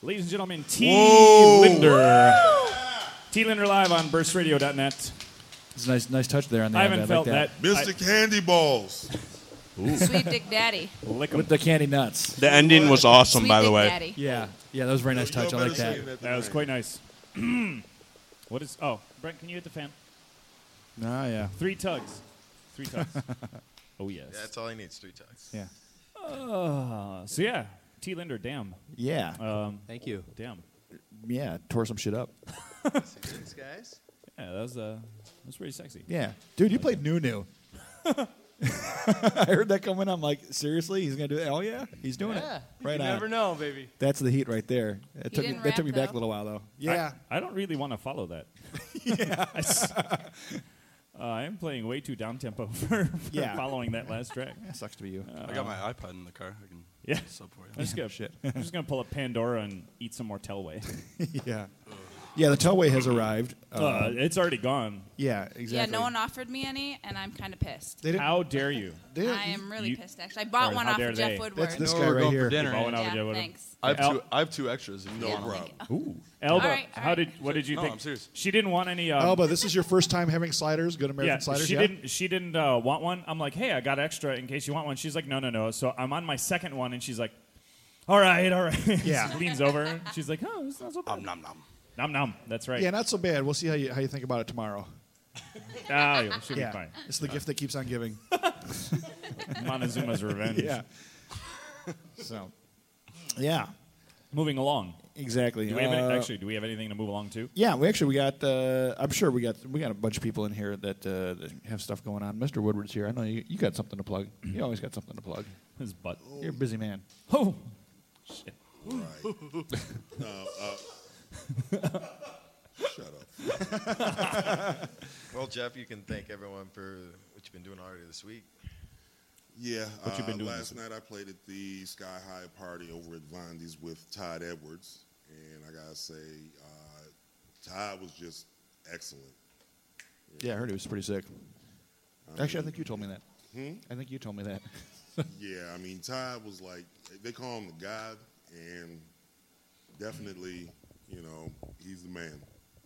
Ladies and gentlemen, T. Linder. T. Linder live on burstradio.net. It's a nice touch there on the I end. haven't like felt that. Mr. Candy Balls. Sweet Dick Daddy. Lick 'em. With the candy nuts. The ending was awesome, Sweet by the Dick way. Daddy. Yeah, that was a very nice touch. I like that. That was quite nice. What is... Oh, Brent, can you hit the fan? Ah, yeah. 3 tugs. 3 tugs. Oh, yes. Yeah, that's all he needs, 3 tugs. Yeah. So, yeah. T. Linder, damn. Yeah. Thank you. Damn. Yeah, tore some shit up. Thanks, guys. Yeah, that was pretty sexy. Yeah. Dude, you played New. I heard that coming. I'm like, seriously? He's going to do it? Oh, yeah? He's doing it. Right you on. never know, baby. That's the heat right there. That took didn't me rap, back a though? little while, though. Yeah. I don't really want to follow that. I am playing way too down-tempo for Yeah. following that last track. That sucks to be you. I got my iPad in the car. I can Yeah. sub for you. I'm just gonna, Shit. I'm just going to pull up Pandora and eat some more Telway. Yeah. Yeah, the Telway has arrived. It's already gone. Yeah, exactly. Yeah, no one offered me any, and I'm kind of pissed. They didn't, How dare you? they didn't- I am really you- pissed, actually. I bought Or one how off dare of they? Jeff Woodward. That's this No, guy we're right going here. for dinner. Ball went out with Yeah, Jeff Woodward. thanks. I have two extras. If you don't Yeah, want thank them. you. Elba, All right, all right. what did you No, think? I'm serious. She didn't want any. Alba, this is your first time having sliders, good American Yeah, sliders. she didn't want one. I'm like, hey, I got extra in case you want one. She's like, no. So I'm on my second one, and she's like, all right. Yeah. She leans over. She's like, oh, it's not so bad. Nom nom. Nom nom. That's right. Yeah, not so bad. We'll see how you think about it tomorrow. Yeah, she'll Yeah. be fine. It's the gift that keeps on giving. Montezuma's revenge. Yeah. So, yeah, Moving along. exactly. Do we have anything to move along to? Yeah, we got. I'm sure we got a bunch of people in here that have stuff going on. Mr. Woodward's here. I know you got something to plug. You always got something to plug. His butt. You're a busy man. Oh, shit. Shut up. Well, Jeff, you can thank everyone for what you've been doing already this week. Yeah, What you been doing last this night I played at the Sky High party over at Vondy's with Todd Edwards, and I gotta say, Todd was just excellent. Yeah, I heard he was pretty sick. Actually, I think you told me that. I think you told me that. Yeah, I mean, Todd was like, they call him the God, and definitely, he's the man.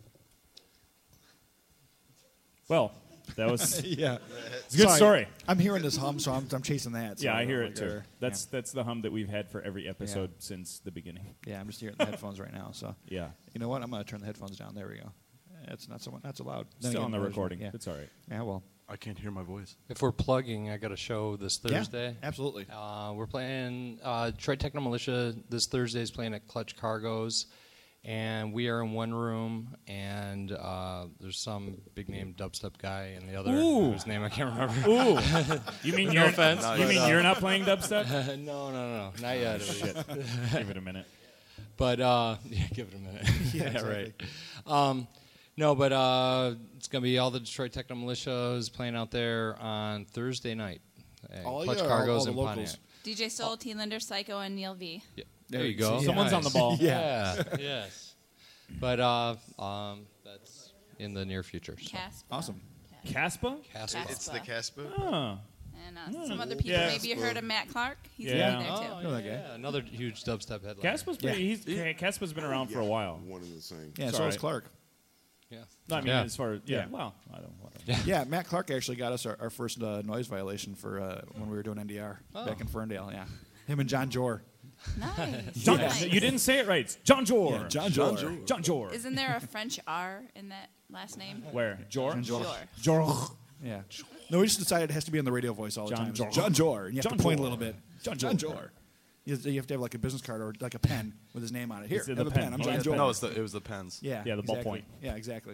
Well, that was Yeah, it's a good story. I'm hearing this hum, so I'm chasing that. So Yeah, I hear like, it too. That's the hum that we've had for every episode since the beginning. Yeah, I'm just hearing the headphones right now. So Yeah. you know what? I'm gonna turn the headphones down. There we go. It's not so loud. Then Still again, on the noise, recording. Yeah. It's all right. Yeah. Well. I can't hear my voice. If we're plugging, I got a show this Thursday. Yeah, absolutely. We're playing Detroit Techno Militia this Thursday is playing at Clutch Cargo's, and we are in one room, and there's some big name dubstep guy in the other whose name I can't remember. Ooh. You mean No offense, You mean you're not playing dubstep? no, not yet. Give it a minute. But yeah, give it a minute. Yeah, right. No, but it's gonna be all the Detroit Techno Militias playing out there on Thursday night. at All Clutch you or Cargo's all the in locals? Pontiac. DJ Soul, T. Linder, Psycho, and Neil V. Yeah. There you go. Someone's on the ball. Yeah. Yes. But that's in the near future. So. Caspa. Awesome. Caspa? Caspa. It's the Caspa. Oh. And some other people. Yeah. Maybe you heard of Matt Clark. He's Yeah. going to be there, too. Oh, know that guy. yeah, another huge dubstep headliner. Caspa's pretty. Caspa's been around for a while. One and the same. Yeah. It's So all is right. Clark. Yeah. No, I mean, Yeah. as far as Yeah. Well, I don't. Whatever. Yeah, Matt Clark actually got us our first noise violation for when we were doing NDR back in Ferndale. Yeah, him and John Jor. Nice. John, Nice. You didn't say it right. It's John Jor. Yeah, John Jor. John Jor. Isn't there a French R in that last name? Where? Jor. Jor. Jor. Yeah. No, we just decided it has to be in the radio voice all the John time. Jor. John Jor. And you have John to point Jor. a little bit. John John Jor. Jor. You have to have like a business card or like a pen with his name on it. Here, It's in have the a pen. pen. I'm Oh, John yeah, Jor. No, it was the pens. Yeah. Yeah, the exactly. ballpoint. Yeah, exactly.